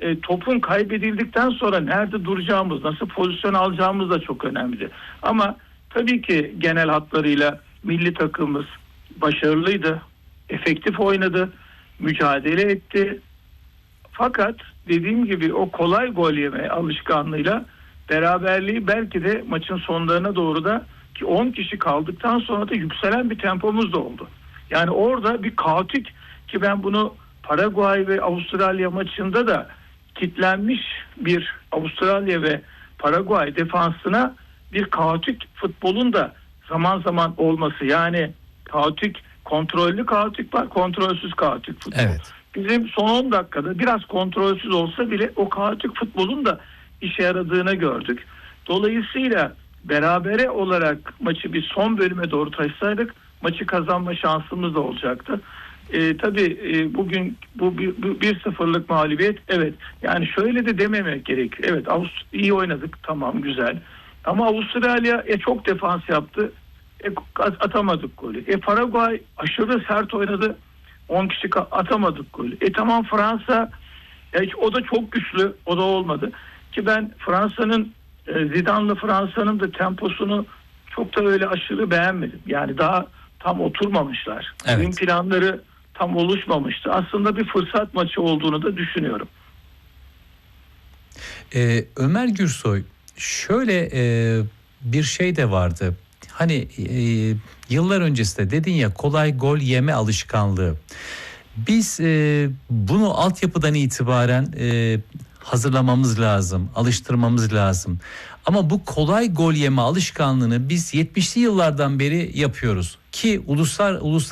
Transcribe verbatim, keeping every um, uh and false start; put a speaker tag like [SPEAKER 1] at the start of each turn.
[SPEAKER 1] e, topun kaybedildikten sonra nerede duracağımız, nasıl pozisyon alacağımız da çok önemli. Ama tabii ki genel hatlarıyla milli takımımız başarılıydı, efektif oynadı, mücadele etti. Fakat dediğim gibi o kolay gol yeme alışkanlığıyla beraberliği belki de maçın sonlarına doğru da ki on kişi kaldıktan sonra da yükselen bir tempomuz da oldu. Yani orada bir kaotik, ki ben bunu Paraguay ve Avustralya maçında da kitlenmiş bir Avustralya ve Paraguay defansına bir kaotik futbolun da zaman zaman olması, yani kaotik, kontrollü kaotik var, kontrolsüz kaotik futbol.
[SPEAKER 2] Evet.
[SPEAKER 1] Bizim son on dakikada biraz kontrolsüz olsa bile o kaotik futbolun da işe yaradığını gördük. Dolayısıyla berabere olarak maçı bir son bölüme doğru taşısaydık maçı kazanma şansımız da olacaktı. E, tabii e, bugün bu bir sıfırlık mağlubiyet, evet, yani şöyle de dememek gerekiyor. Evet, Avust- iyi oynadık, tamam, güzel, ama Avustralya e, çok defans yaptı, e, atamadık golü. E, Paraguay aşırı sert oynadı, on kişi atamadık golü. E tamam, Fransa e, o da çok güçlü, o da olmadı ki ben Fransa'nın e, Zidane'lı Fransa'nın da temposunu çok da öyle aşırı beğenmedim. Yani daha tam oturmamışlar.
[SPEAKER 2] Evet.
[SPEAKER 1] Oyun planları tam oluşmamıştı. Aslında bir fırsat maçı olduğunu da düşünüyorum.
[SPEAKER 2] Ee, Ömer Gürsoy, şöyle e, bir şey de vardı. Hani e, yıllar öncesinde dedin ya, kolay gol yeme alışkanlığı. Biz e, bunu altyapıdan itibaren e, hazırlamamız lazım, alıştırmamız lazım. Ama bu kolay gol yeme alışkanlığını biz yetmişli yıllardan beri yapıyoruz. Ki uluslar uluslar